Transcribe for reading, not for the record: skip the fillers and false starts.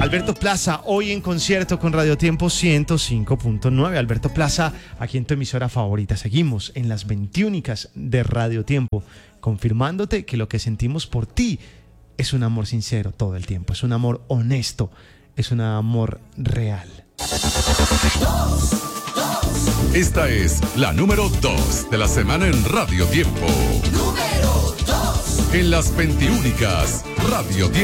Alberto Plaza, hoy en concierto con Radio Tiempo 105.9. Alberto Plaza, aquí en tu emisora favorita. Seguimos en las 21 de Radio Tiempo, confirmándote que lo que sentimos por ti es un amor sincero todo el tiempo. Es un amor honesto, es un amor real. Esta es la número 2 de la semana en Radio Tiempo. Número 2. En las 21 Radio Tiempo.